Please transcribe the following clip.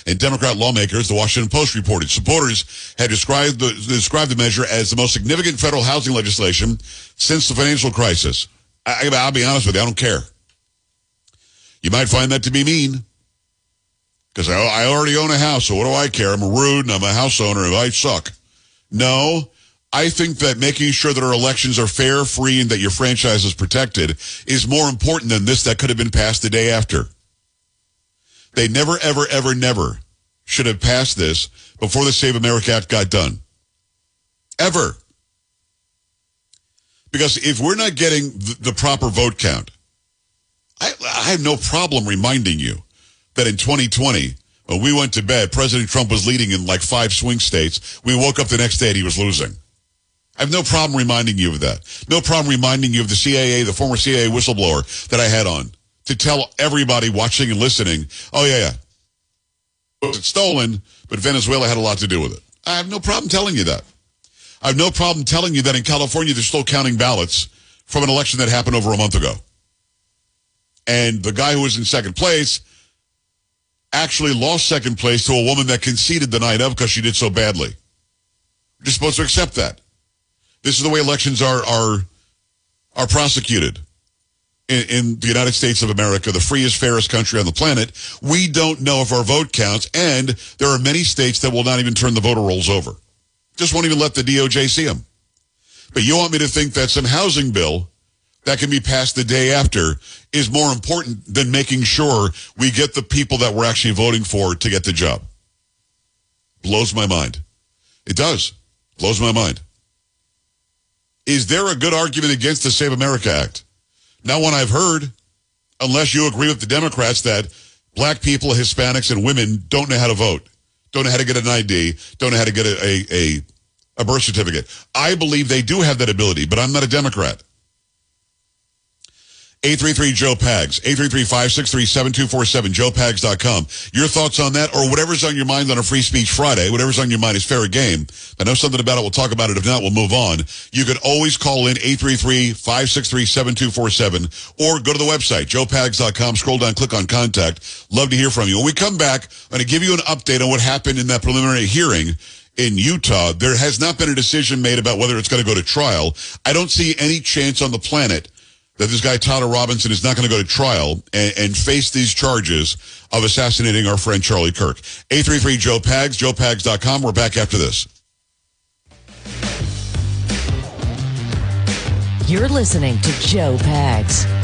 and Democrat lawmakers, the Washington Post reported. Supporters had described the measure as the most significant federal housing legislation since the financial crisis. I'll be honest with you, I don't care. You might find that to be mean, because I already own a house, so what do I care? I'm rude, and I'm a house owner, and I suck. No, I think that making sure that our elections are fair, free, and that your franchise is protected is more important than this that could have been passed the day after. They never, ever, ever, never should have passed this before the Save America Act got done. Ever. Because if we're not getting the proper vote count, I have no problem reminding you that in 2020, when we went to bed, President Trump was leading in like 5 swing states. We woke up the next day and he was losing. I have no problem reminding you of that. No problem reminding you of the CIA, the former CIA whistleblower that I had on, to tell everybody watching and listening, oh, yeah. It's stolen, but Venezuela had a lot to do with it. I have no problem telling you that. I have no problem telling you that in California, they're still counting ballots from an election that happened over a month ago. And the guy who was in second place actually lost second place to a woman that conceded the night of because she did so badly. You're supposed to accept that. This is the way elections are prosecuted in the United States of America, the freest, fairest country on the planet. We don't know if our vote counts, and there are many states that will not even turn the voter rolls over. Just won't even let the DOJ see them. But you want me to think that some housing bill that can be passed the day after is more important than making sure we get the people that we're actually voting for to get the job? Blows my mind. It does. Blows my mind. Is there a good argument against the Save America Act? Not one I've heard, unless you agree with the Democrats that black people, Hispanics, and women don't know how to vote, don't know how to get an ID, don't know how to get a birth certificate. I believe they do have that ability, but I'm not a Democrat. 833-JOE-PAGS, 833-563-7247, joepags.com. Your thoughts on that, or whatever's on your mind on a Free Speech Friday, whatever's on your mind is fair game. I know something about it, we'll talk about it. If not, we'll move on. You can always call in 833-563-7247, or go to the website, joepags.com, scroll down, click on contact. Love to hear from you. When we come back, I'm going to give you an update on what happened in that preliminary hearing in Utah. There has not been a decision made about whether it's going to go to trial. I don't see any chance on the planet that this guy, Tyler Robinson, is not going to go to trial and face these charges of assassinating our friend Charlie Kirk. 833-JOE-PAGS, joepags.com. We're back after this. You're listening to Joe Pags.